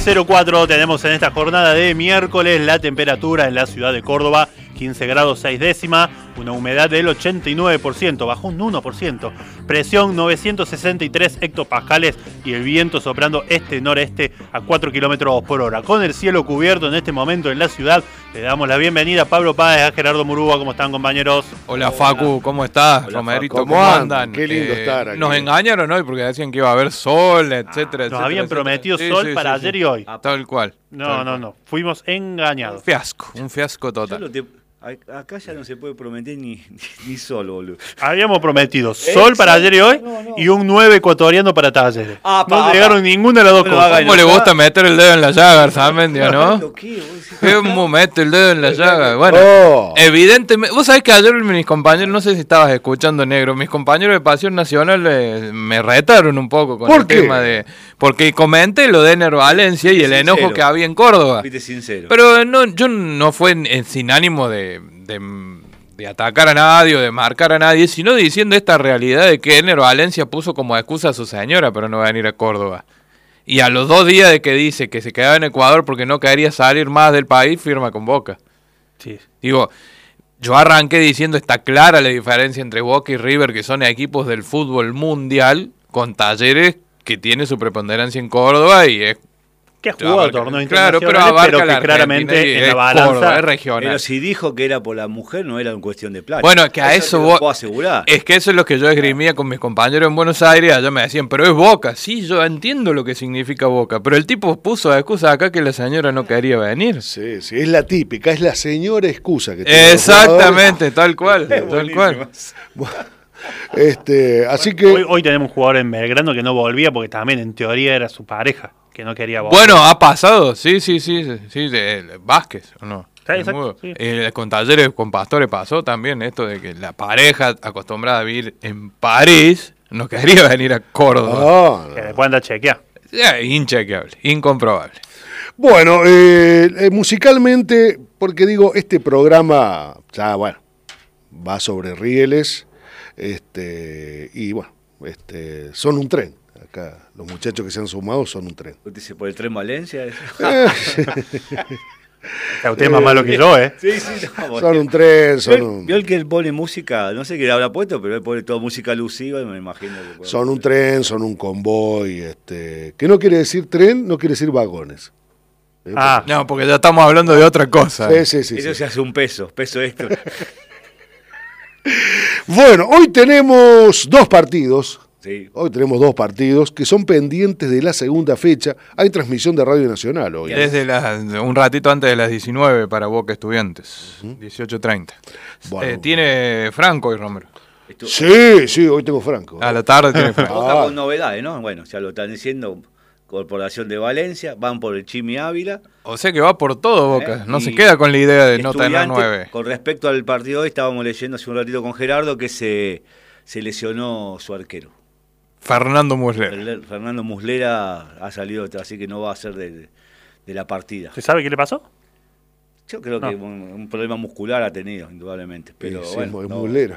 19:04 tenemos en esta jornada de miércoles la temperatura en la ciudad de Córdoba, 15 grados 6 décimas, una humedad del 89%, bajó un 1%, presión 963 hectopascales y el viento soplando este-noreste a 4 kilómetros por hora. Con el cielo cubierto en este momento en la ciudad, le damos la bienvenida a Pablo Páez, a Gerardo Murúa. ¿Cómo están, compañeros? Hola, Facu, ¿cómo estás? Hola, Romerito, Facu. ¿cómo andan? Qué lindo estar aquí. Nos engañaron hoy porque decían que iba a haber sol, etcétera, Nos habían prometido sol para ayer y hoy. Tal cual. No, fuimos engañados. Un fiasco total. Acá ya no se puede prometer ni sol, boludo. Habíamos prometido sol para ayer y hoy y un 9 ecuatoriano para Talleres. No llegaron ninguna de las dos cosas. ¿Cómo le gusta meter el dedo en la llaga, Arzamendia, no? ¿Cómo mete el dedo en la llaga? Bueno, evidentemente, vos sabés que ayer mis compañeros, no sé si estabas escuchando, Negro, mis compañeros de Pasión Nacional me retaron un poco con el tema de... Porque comenté lo de Ener Valencia y el enojo que había en Córdoba. Fuiste sincero. Pero no, yo no fue sin ánimo de atacar a nadie o de marcar a nadie, sino diciendo esta realidad de que Ener Valencia puso como excusa a su señora para no venir a Córdoba. Y a los 2 días de que dice que se quedaba en Ecuador porque no quería salir más del país, firma con Boca. Sí. Digo, yo arranqué diciendo está clara la diferencia entre Boca y River, que son equipos del fútbol mundial, con Talleres que tiene su preponderancia en Córdoba y es... Que ha jugado torneos internacionales, pero abarca que la claramente en la balanza Córdoba, es regional. Pero si dijo que era por la mujer, no era una cuestión de plata. Bueno, que a eso vos puedo asegurar. Es que eso es lo que yo esgrimía con mis compañeros en Buenos Aires. Allá me decían, pero es Boca. Sí, yo entiendo lo que significa Boca, pero el tipo puso de excusa acá que la señora no quería venir. Sí, es la típica, es la señora excusa que tiene. Exactamente, tal cual, tal cual. Así que hoy tenemos un jugador en Belgrano que no volvía porque también en teoría era su pareja, que no quería volver. Bueno, ha pasado, sí, Vázquez, ¿o no? Sí, exacto, sí. Con Talleres, con Pastore pasó también esto de que la pareja acostumbrada a vivir en París no quería venir a Córdoba. Que después anda a chequear. Inchequeable, incomprobable. Bueno, musicalmente, porque digo, este programa ya, bueno, va sobre rieles, y bueno, son un tren. Acá los muchachos que se han sumado son un tren. ¿Usted dice por el tren Valencia? Usted es más malo que yo, ¿eh? Sí, no, son un tren, Vio el que él pone música, no sé qué le habrá puesto, pero él pone toda música alusiva y me imagino que son un tren, son un convoy, que no quiere decir tren, no quiere decir vagones. No, porque ya estamos hablando de otra cosa. Sí. Eso se hace un peso extra. Bueno, hoy tenemos 2 partidos. Sí. Hoy tenemos 2 partidos que son pendientes de la segunda fecha. Hay transmisión de Radio Nacional hoy. Desde un ratito antes de las 19 para Boca Estudiantes, 18:30. Bueno. ¿Tiene Franco hoy, Romero? Sí, hoy tengo Franco. A la tarde tiene Franco. Boca con novedades, ¿no? Bueno, ya lo están diciendo. Corporación de Valencia, van por el Chimi Ávila. O sea que va por todo Boca, no se queda con la idea de no tener 9. Con respecto al partido de hoy, estábamos leyendo hace un ratito con Gerardo que se lesionó su arquero. Fernando Muslera. Fernando Muslera ha salido, así que no va a ser de la partida. ¿Se sabe qué le pasó? Yo creo que un problema muscular ha tenido, indudablemente. Pero sí, bueno, es Muslera.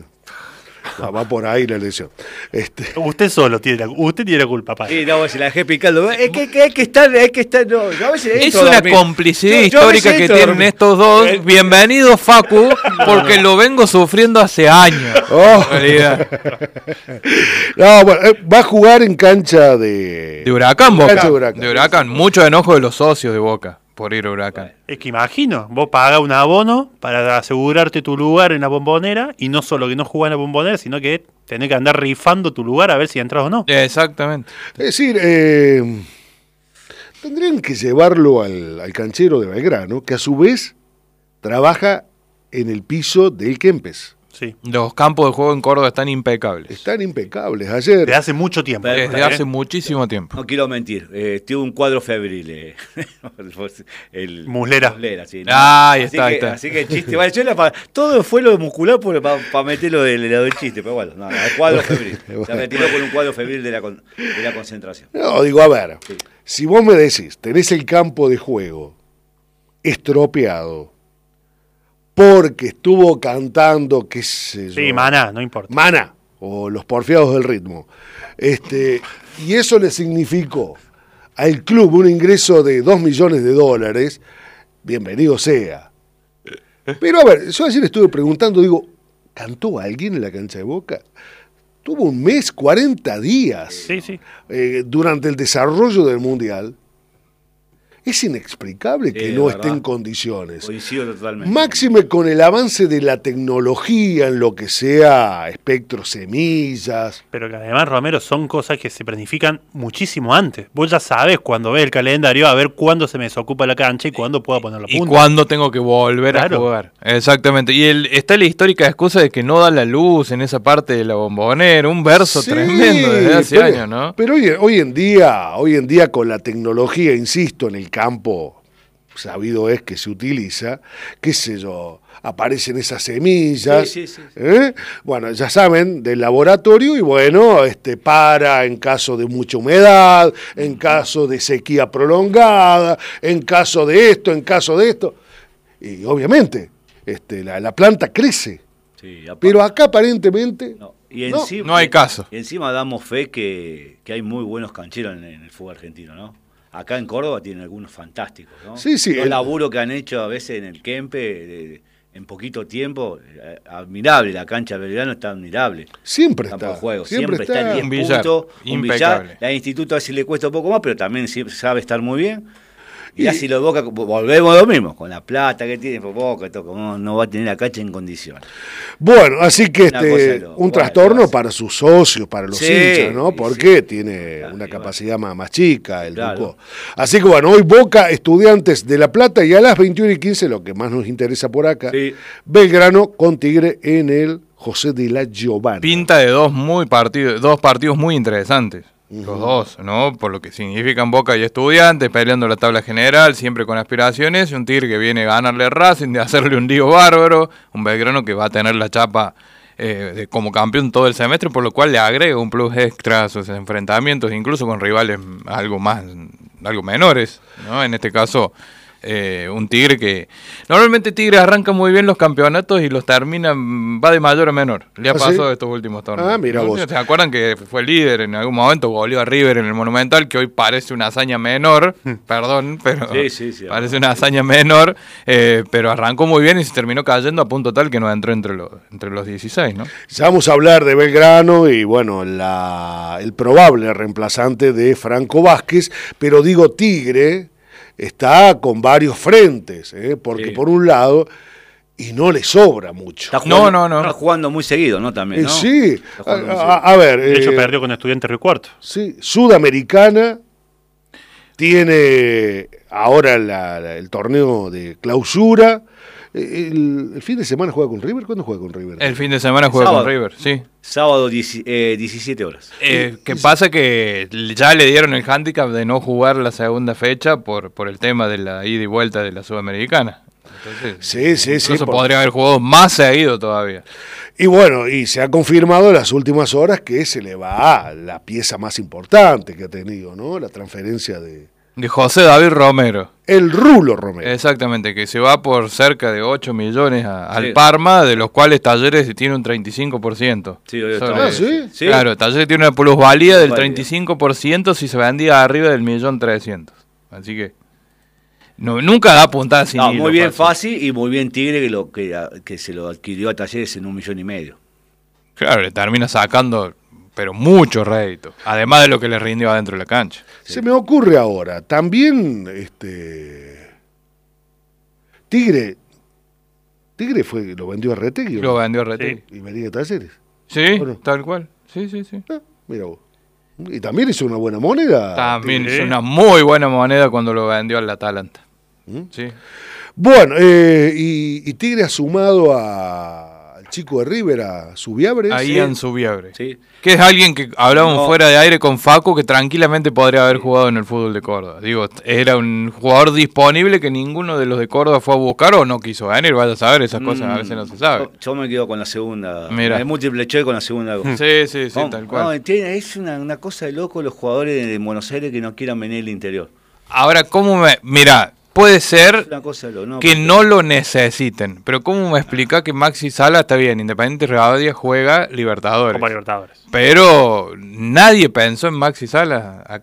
Va por ahí la lesión. Usted solo tiene la culpa, papá. Sí, no, se la dejé picando. Es que hay que estar. No, a veces es una complicidad histórica que tienen estos dos. Bienvenido, Facu, porque lo vengo sufriendo hace años. En realidad. No, bueno, va a jugar en cancha de Huracán, Boca. De Huracán. Mucho enojo de los socios de Boca por ir a Huracán. Es que imagino, vos pagás un abono para asegurarte tu lugar en la Bombonera y no solo que no jugás en la Bombonera, sino que tenés que andar rifando tu lugar a ver si entras o no. Exactamente. Es decir, tendrían que llevarlo al canchero de Belgrano, que a su vez trabaja en el piso del Kempes. Sí. Los campos de juego en Córdoba están impecables. Están impecables. Ayer. Desde hace mucho tiempo. Desde hace muchísimo tiempo. No quiero mentir. Tuvo un cuadro febril. El Muslera. Sí, ¿no? Ahí está. Así que el chiste. Vale, todo fue lo de muscular para meter lo del chiste. Pero bueno, no, el cuadro febril. Se retiró con un cuadro febril de la concentración. No, digo, a ver. Sí. Si vos me decís, tenés el campo de juego estropeado, porque estuvo cantando, qué sé yo. Sí, Maná, no importa. Maná, o los porfiados del ritmo. Y eso le significó al club un ingreso de $2 millones, bienvenido sea. Pero a ver, yo ayer estuve preguntando, digo, ¿cantó alguien en la cancha de Boca? Tuvo un mes, 40 días Sí. durante el desarrollo del Mundial. Es inexplicable que no esté en condiciones. Coincido totalmente. Máxime con el avance de la tecnología en lo que sea espectro semillas. Pero que además, Romero, son cosas que se planifican muchísimo antes. Vos ya sabés cuando ves el calendario a ver cuándo se me desocupa la cancha y cuándo puedo poner la punta. Y cuándo tengo que volver a jugar. Exactamente. Y está la histórica excusa de que no da la luz en esa parte de la Bombonera. Un verso tremendo desde hace años, ¿no? Pero hoy en día con la tecnología, insisto, en el campo, sabido es que se utiliza, qué sé yo, aparecen esas semillas, Sí. Bueno, ya saben, del laboratorio, y bueno, para en caso de mucha humedad, en caso de sequía prolongada, en caso de esto, y obviamente la planta crece, pero acá aparentemente no hay caso. Y encima damos fe que hay muy buenos cancheros en el fútbol argentino, ¿no? Acá en Córdoba tienen algunos fantásticos, ¿no? Sí. El laburo que han hecho a veces en el Kempe, en poquito tiempo, admirable. La cancha de Belgrano está admirable. Siempre Campo está. de juego. Siempre Siempre está en 10 puntos. Impecable. La Instituto a veces le cuesta un poco más, pero también siempre sabe estar muy bien. Y así lo Boca, volvemos a lo mismo, con la plata que tiene Boca, como no va a tener la cancha en condiciones. Bueno, así que un trastorno bueno, para sus socios, para los hinchas, ¿no? Porque tiene una y capacidad más chica el claro. Ducó. Así que bueno, hoy Boca, Estudiantes de La Plata, y a las 21:15, lo que más nos interesa por acá, Belgrano con Tigre en el José de la Giovanna. Pinta de dos partidos muy interesantes. Los dos, ¿no? Por lo que significan Boca y Estudiantes, peleando la tabla general, siempre con aspiraciones, y un Tigre que viene a ganarle a Racing, de hacerle un lío bárbaro, un Belgrano que va a tener la chapa como campeón todo el semestre, por lo cual le agrega un plus extra a sus enfrentamientos, incluso con rivales algo menores, ¿no? En este caso, un Tigre que... Normalmente Tigre arranca muy bien los campeonatos y los termina, va de mayor a menor. Le ha pasado estos últimos torneos. Mira vos. ¿Se acuerdan que fue líder en algún momento? Goleó a River en el Monumental, que hoy parece una hazaña menor, perdón, pero parece una hazaña menor, pero arrancó muy bien y se terminó cayendo a punto tal que no entró entre los 16, ¿no? Ya vamos a hablar de Belgrano y bueno, el probable reemplazante de Franco Vázquez, pero digo Tigre está con varios frentes, porque por un lado, y no le sobra mucho. Está jugando muy seguido, ¿no? También, ¿no? Sí, a ver. De hecho, perdió con Estudiantes Río Cuarto. Sí, Sudamericana, tiene ahora el torneo de clausura. El fin de semana juega con River. ¿Cuándo juega con River? El fin de semana juega con River, sí. Sábado 17 horas. ¿Qué pasa? Que ya le dieron el hándicap de no jugar la segunda fecha por el tema de la ida y vuelta de la Sudamericana. Entonces, sí. Incluso podría haber jugado más seguido todavía. Y bueno, y se ha confirmado en las últimas horas que se le va la pieza más importante que ha tenido, ¿no? La transferencia de José David Romero. El Rulo Romero. Exactamente, que se va por cerca de 8 millones al Parma, de los cuales Talleres tiene un 35%. ¿Sí? Claro, Talleres tiene una plusvalía del 35% si se vendía arriba del 1.300.000. Así que nunca da puntada sin hilo. Muy bien fácil y muy bien Tigre que se lo adquirió a Talleres en 1,5 millones. Claro, le termina sacando... pero mucho rédito, además de lo que le rindió adentro de la cancha. Se me ocurre ahora, también Tigre lo vendió a Retegui. Lo vendió a Retegui. Y venía a Talleres. Sí, tal cual. Sí. Mira vos. Y también hizo una buena moneda. También hizo una muy buena moneda cuando lo vendió al Atalanta. Sí. Bueno, y Tigre ha sumado al chico de River, a Subiabre. Ian Subiabre. Sí. Que es alguien que hablábamos fuera de aire con Facu, que tranquilamente podría haber jugado en el fútbol de Córdoba. Digo, era un jugador disponible que ninguno de los de Córdoba fue a buscar o no quiso venir. Vaya a saber, esas cosas a veces no se sabe. Yo me quedo con la segunda. Mira. El múltiple choice con la segunda. Sí, tal cual. Es una cosa de loco los jugadores de Buenos Aires que no quieran venir al interior. Ahora, Mira, puede ser que no lo necesiten, pero ¿cómo me explica que Maxi Sala está bien? Independiente Rivadavia juega Libertadores. Copa Libertadores. Pero nadie pensó en Maxi Sala acá.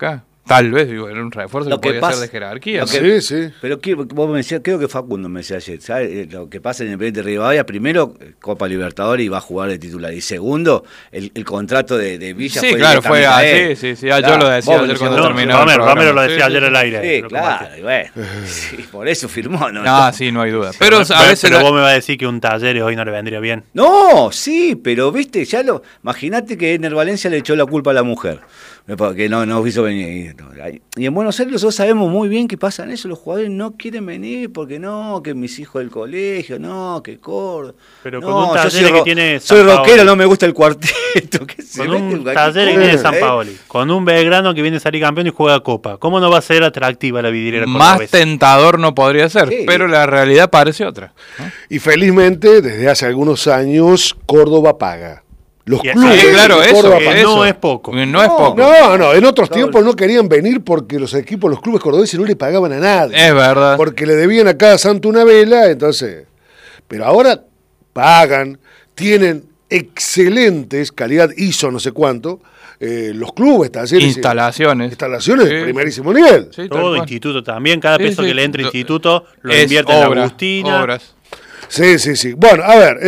Tal vez, digo, era un refuerzo Lo que que podía pasa- ser de jerarquía. lo ¿no? que- Sí. Pero vos me decías, creo que Facundo me decía ayer, ¿sabes? Lo que pasa en Independiente Rivadavia, primero, Copa Libertadores y va a jugar de titular. Y segundo, el contrato de Villa Sí, fue claro, fue directamente a él. así, sí, yo lo decía vos me ayer cuando decías, terminó el Romero programa. lo decía Sí, ayer sí. al aire. Sí, lo claro, compartí. y bueno, sí, por eso firmó. No, sí, no hay duda. Pero a Pero veces... vos me vas a decir que un Talleres hoy no le vendría bien. No, sí, pero viste, imagínate que Ener Valencia le echó la culpa a la mujer, que no hizo venir. Y en Buenos Aires nosotros sabemos muy bien que pasan eso, los jugadores no quieren venir porque no, que mis hijos del colegio, no, que Córdoba. Pero no, con un yo Talleres soy que tiene soy San Paoli. rockero, no me gusta el cuarteto. Que se Con mete un cualquier Talleres que cosa, tiene San Paoli, con un Belgrano que viene a salir campeón y juega Copa. ¿Cómo no va a ser atractiva la vidriera Más cordobesa? tentador no podría ser, Sí. pero la realidad parece otra. ¿no? Y felizmente, desde hace algunos años, Córdoba paga. Los Y- clubes sí, claro, de eso, Córdoba que pagan. no es poco. No es poco. No, en otros tiempos no querían venir porque los clubes cordobeses no le pagaban a nadie. Es verdad. Porque le debían a cada santo una vela, entonces. Pero ahora pagan, tienen excelentes, calidad ISO no sé cuánto, los clubes, talleres. Instalaciones. Instalaciones de Sí. primerísimo nivel. Sí, tal Todo cual. instituto también, cada Sí, peso sí. que le entre Lo- instituto lo Es invierte en la obra, Agustina. obras. Sí. Bueno, a ver,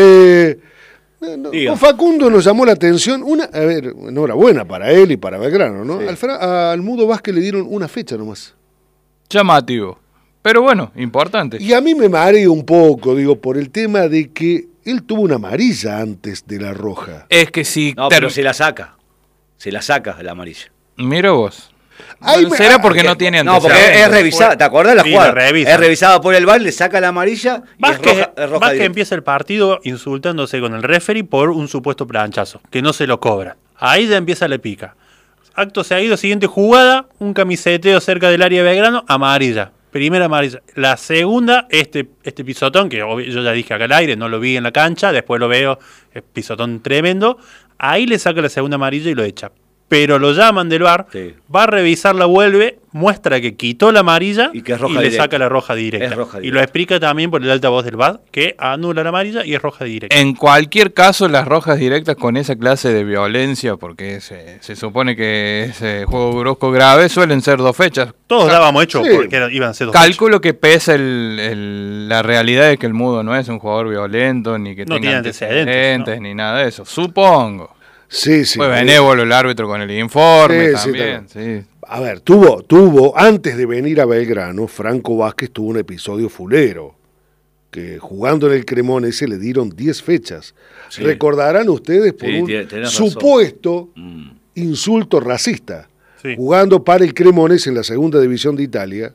Diga. con Facundo nos llamó la atención enhorabuena para él y para Belgrano, ¿no? Sí. Al Mudo Vázquez le dieron una fecha nomás. Llamativo. Pero bueno, importante. Y a mí me mareo un poco, digo, por el tema de que él tuvo una amarilla antes de la roja. Es que si... No, pero se la saca la amarilla. Mira vos. Ay, ¿Será porque no tiene No, porque antecedentes? es revisada, ¿te acordás la Sí, jugada? la revisan. Es revisada por el VAR, le saca la amarilla y Vázquez, es roja Vázquez directa. empieza el partido insultándose con el referee por un supuesto planchazo, que no se lo cobra. Ahí ya empieza la pica. Acto seguido, siguiente jugada, un camiseteo cerca del área de Belgrano, amarilla. Primera amarilla. La segunda, este pisotón, que yo ya dije acá al aire, no lo vi en la cancha, después lo veo, es pisotón tremendo. Ahí le saca la segunda amarilla y lo echa. Pero lo llaman del VAR, Sí. va a revisar, vuelve, muestra que quitó la amarilla Y que es roja le directa. saca la roja directa. Es roja Y directa. lo explica también por el altavoz del VAR, que anula la amarilla y es roja directa. En cualquier caso, las rojas directas con esa clase de violencia, porque se supone que ese juego brusco grave, suelen ser 2 fechas. Todos dábamos hecho Sí. porque iban a ser 2 Calculo que pesa la realidad de que el Mudo no es un jugador violento, ni que No tenga tiene antecedentes, ni nada de eso. Supongo. Sí. Fue benévolo el árbitro con el informe Sí, también. Sí. A ver, tuvo, antes de venir a Belgrano, Franco Vázquez tuvo un episodio fulero, que jugando en el Cremonese le dieron 10 fechas. Sí. Recordarán ustedes por Sí, un tenés razón. supuesto Mm. insulto racista, Sí. jugando para el Cremonese en la segunda división de Italia,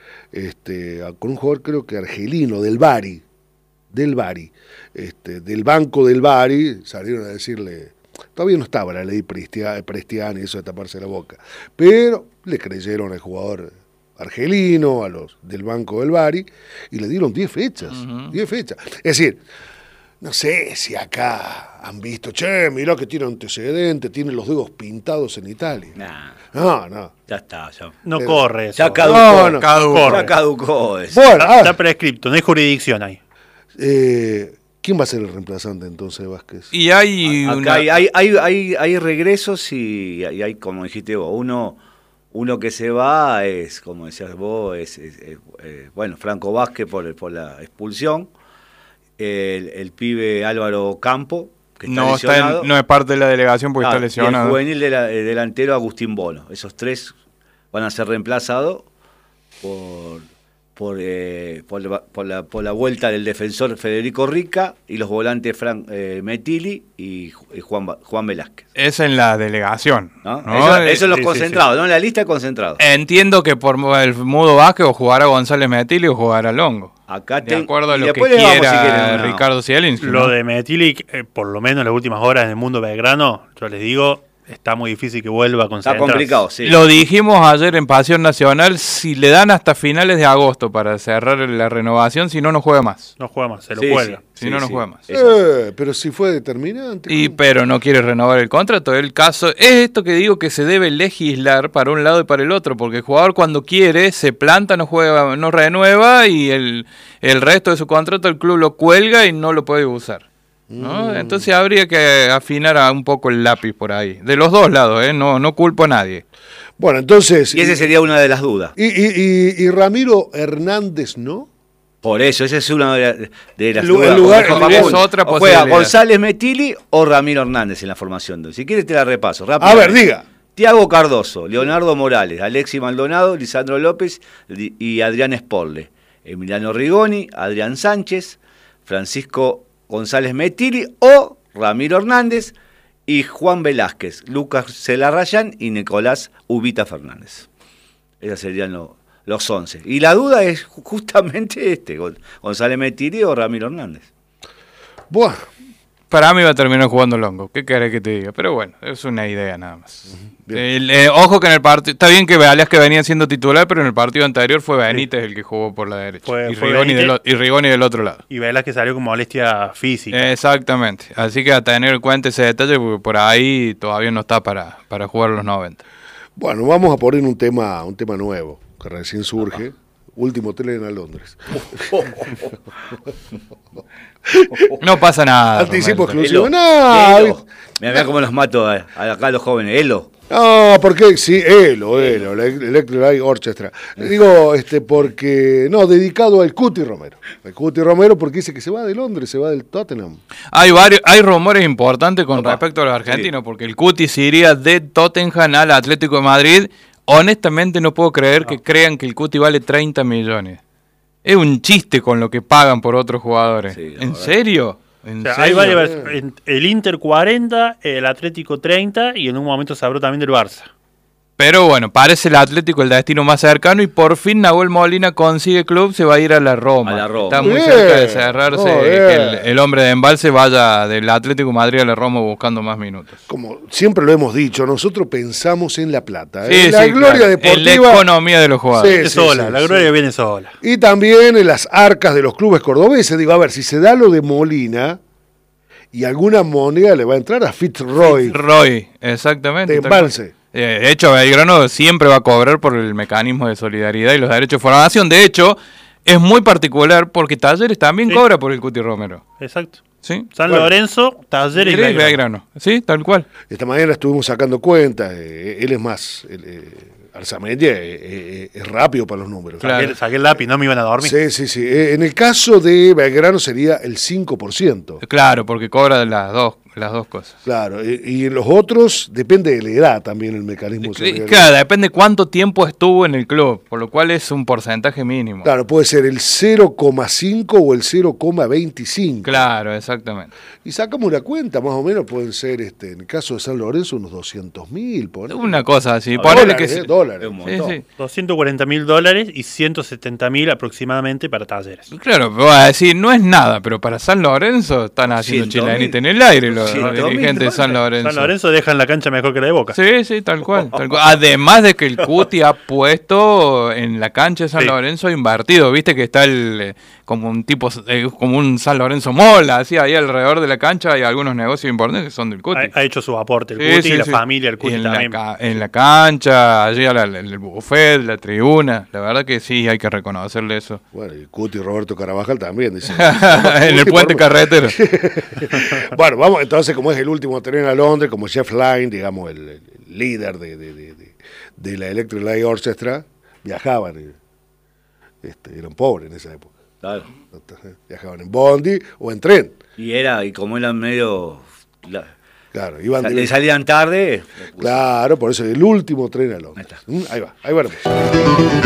con un jugador creo que argelino, del Bari, del banco del Bari, salieron a decirle, todavía no estaba la ley Prestiani, eso de taparse la boca, pero le creyeron al jugador argelino, a los del banco del Bari, y le dieron 10 fechas, 10 fechas. Es decir, no sé si acá han visto, mirá que tiene antecedentes, tiene los dedos pintados en Italia. Nah, No. ya está. Ya, No corre eso. ya caducó. No, corre. Ya caducó eso. Bueno, Está prescripto, no hay jurisdicción ahí. ¿quién va a ser el reemplazante entonces de Vázquez? Y hay Acá una... hay regresos y hay, como dijiste vos, uno que se va es, como decías vos, bueno, Franco Vázquez por la expulsión, el pibe Álvaro Campo, que está lesionado. no es parte de la delegación porque está Y el lesionado. juvenil delantero Agustín Bono. Esos 3 van a ser reemplazados por la vuelta del defensor Federico Rica y los volantes Metilli y Juan Velázquez. Es en la delegación. ¿No? ¿no? Eso es los sí, concentrados, ¿no? En la lista de concentrados. Entiendo que por el Mudo Vázquez o jugará González Metilli o jugará Longo. Acá De acuerdo a y lo que después le vamos, quiera si quieren, no. Ricardo Zielinski. Lo ¿no? de Metili, por lo menos en las últimas horas en el mundo Belgrano, yo les digo, está muy difícil que vuelva a Está concentrarse. complicado, sí. Lo dijimos ayer en Pasión Nacional, si le dan hasta finales de agosto para cerrar la renovación, si no, no juega más. No juega más, se lo Sí, cuelga. Si no, no juega más. Pero si fue determinante. Pero no quiere renovar el contrato. El caso es esto que digo que se debe legislar para un lado y para el otro, porque el jugador cuando quiere se planta, no juega, no renueva y el resto de su contrato el club lo cuelga y no lo puede usar. ¿no? Entonces habría que afinar un poco el lápiz por ahí. De los dos lados, no culpo a nadie. Bueno, entonces... Y esa sería una de las dudas. Y Ramiro Hernández, ¿no? Por eso, esa es una de las El dudas. lugar- es otra O juega posibilidad. González Metili o Ramiro Hernández en la formación. Si quieres te la repaso. A ver, diga. Tiago Cardoso, Leonardo Morales, Alexis Maldonado, Lisandro López y Adrián Sporle. Emiliano Rigoni, Adrián Sánchez, Francisco González Metili o Ramiro Hernández y Juan Velázquez, Lucas Celarrayán y Nicolás Ubita Fernández. Esos serían los 11. Y la duda es justamente González Metili o Ramiro Hernández. Bueno, Para mí va a terminar jugando Longo. ¿Qué querés que te diga? Pero bueno, es una idea nada más. Ojo que en el partido... Está bien que Velázquez venía siendo titular, pero en el partido anterior fue Benítez el que jugó por la derecha. Fue Y Rigoni del otro lado. Y Vela que salió con molestia física. Exactamente. Así que a tener en cuenta ese detalle, porque por ahí todavía no está para jugar los 90. bueno, vamos a poner un tema nuevo, que recién surge. Último tren a Londres. No pasa nada. Anticipo Romero. exclusivo. Elo. Mirá cómo los mato acá los jóvenes. Elo. No, porque sí, Elo, la Electric Light Orchestra. Digo, porque, no, dedicado al Cuti Romero. El Cuti Romero porque dice que se va de Londres, se va del Tottenham. Hay rumores importantes con respecto a los argentinos, porque el Cuti se iría de Tottenham al Atlético de Madrid. Honestamente no puedo creer que crean que el Cuti vale 30 millones. Es un chiste con lo que pagan por otros jugadores. Sí, ¿En serio? O sea, hay varias, el Inter 40, el Atlético 30 y en un momento se habló también del Barça. Pero bueno, parece el Atlético el destino más cercano y por fin Nahuel Molina consigue club, se va a ir a la Roma. A la Roma. Está muy Bien, cerca de cerrarse, bien. que el hombre de Embalse vaya del Atlético de Madrid a la Roma buscando más minutos. Como siempre lo hemos dicho, nosotros pensamos en la plata. Sí, En la sí, gloria claro. deportiva. En la economía de los jugadores. Sí, Sola, la gloria viene sola. Y también en las arcas de los clubes cordobeses. Digo, a ver, si se da lo de Molina y alguna moneda le va a entrar a Fitzroy Roy, exactamente. de tal cual. Embalse. De hecho, Belgrano siempre va a cobrar por el mecanismo de solidaridad y los derechos de formación. De hecho, es muy particular porque Talleres también Sí. cobra por el Cuti Romero. Exacto. ¿Sí? San Bueno. Lorenzo, Talleres y Belgrano. Belgrano. Sí, tal cual. Esta mañana estuvimos sacando cuentas. Él es más. Arzamendi es rápido para los números. Claro. Saqué el lápiz, no me iban a dormir. Sí. En el caso de Belgrano sería el 5%. Claro, porque cobra de las dos cosas. Claro, y en los otros depende de la edad también el mecanismo. de solidaridad. Claro, depende cuánto tiempo estuvo en el club, por lo cual es un porcentaje mínimo. Claro, puede ser el 0,5 o el 0,25. Claro, exactamente. Y sacamos una cuenta, más o menos pueden ser, en el caso de San Lorenzo, unos 200.000. Una cosa así. Dólares, Ponele que dólares. Es un sí, montón. sí. $240.000 y 170.000 aproximadamente para Talleres. Claro, voy a decir, no es nada, pero para San Lorenzo están haciendo 100.000. chilenita en el aire los 100.000 dirigentes de San Lorenzo. San Lorenzo dejan la cancha mejor que la de Boca. Sí, tal cual, tal cual. Además de que el Cuti ha puesto en la cancha de San Sí. Lorenzo invertido, viste que está como un tipo, como un San Lorenzo Mola, así ahí alrededor de la cancha hay algunos negocios importantes que son del Cuti. Ha hecho su aporte el Sí, Cuti sí, y la sí. familia del Y Cuti en también. en la cancha, allí el buffet, la tribuna, la verdad que sí, hay que reconocerle eso. Bueno, y Cuti y Roberto Carabajal también, dice. En el puente carretero. Bueno, vamos, entonces, como es el último tren a Londres, como Jeff Lynne, digamos, el líder de la Electric Light Orchestra, viajaban, eran pobres en esa época. Claro. Viajaban en bondi o en tren. Y como eran medio... Claro, iban le salían tarde. Claro, por eso el último tren a Londres. Ahí está. Ahí va, ahí veremos.